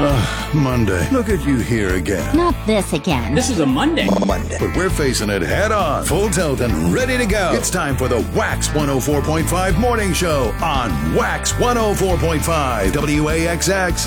Monday. Look at you here again. Not this again. This is a Monday. But we're facing it head on, full tilt and ready to go. It's time for the Wax 104.5 Morning Show on Wax 104.5 WAXX.